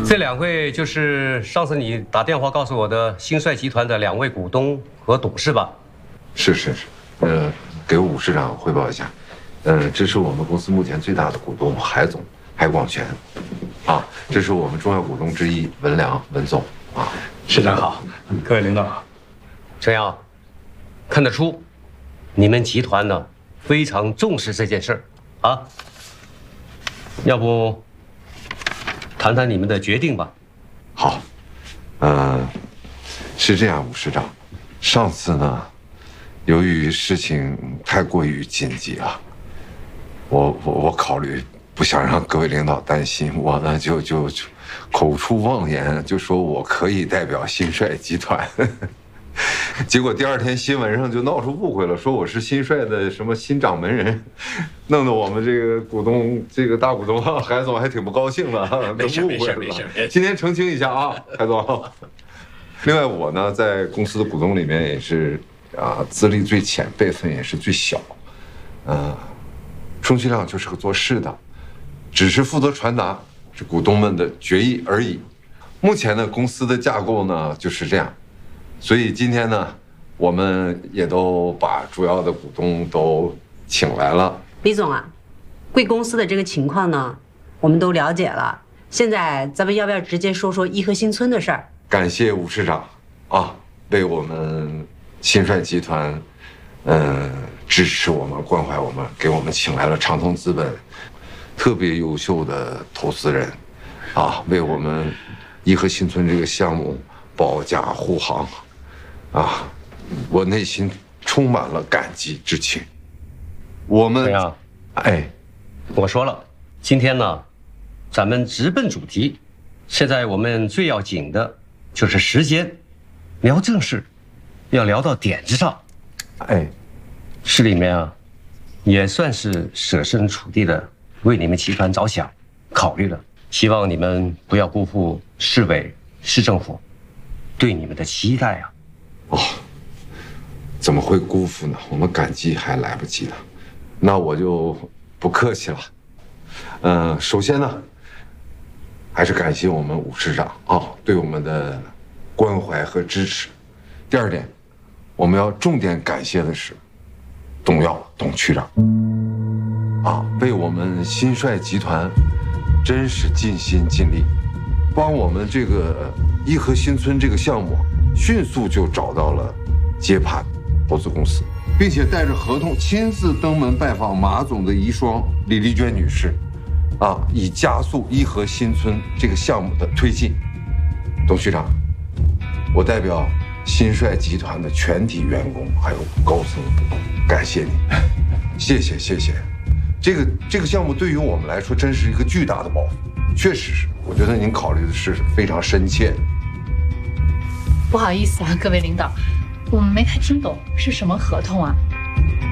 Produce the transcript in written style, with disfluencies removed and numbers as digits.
这两位就是上次你打电话告诉我的新帅集团的2位股东和董事吧？ 是，给武市长汇报一下，这是我们公司目前最大的股东海广全，啊，这是我们重要股东之一文良文总，啊， 市长好，各位领导好。 陈阳，看得出你们集团呢非常重视这件事儿啊，要不谈谈你们的决定吧？ 好，是这样，武市长，上次呢，由于事情太过于紧急了，我考虑不想让各位领导担心，我呢就口出妄言，就说我可以代表新帅集团。结果第2天新闻上就闹出误会了，说我是新帅的什么新掌门人，弄得我们这个股东这个大股东海总还挺不高兴的， 没事。 今天澄清一下啊，海总。另外我呢在公司的股东里面也是资历最浅，辈分也是最小，充其量就是个做事的，只是负责传达这股东们的决议而已。目前呢公司的架构呢就是这样。所以今天呢，我们也都把主要的股东都请来了。 李总啊，贵公司的这个情况呢，我们都了解了。现在咱们要不要直接说说颐和新村的事儿？ 感谢武市长啊，为我们新帅集团，支持我们、关怀我们，给我们请来了长通资本特别优秀的投资人，啊，为我们颐和新村这个项目保驾护航。我内心充满了感激之情。我们这样，我说了，今天呢，咱们直奔主题。现在我们最要紧的就是时间，聊正事，要聊到点子上。市里面啊，也算是设身处地的为你们集团着想，考虑了。希望你们不要辜负市委、市政府对你们的期待啊。 怎么会辜负呢？我们感激还来不及呢。那我就不客气了。首先呢，还是感谢我们武市长对我们的关怀和支持。第2点，我们要重点感谢的是董耀董区长为我们新帅集团真是尽心尽力，帮我们这个颐和新村这个项目迅速就找到了接盘投资公司，并且带着合同亲自登门拜访马总的遗孀李丽娟女士，以加速颐和新村这个项目的推进。董区长，我代表新帅集团的全体员工还有高层，感谢你，谢谢。这个项目对于我们来说真是一个巨大的抱负，确实是，我觉得您考虑的是非常深切的。 不好意思啊，各位领导，我们没太听懂是什么合同啊？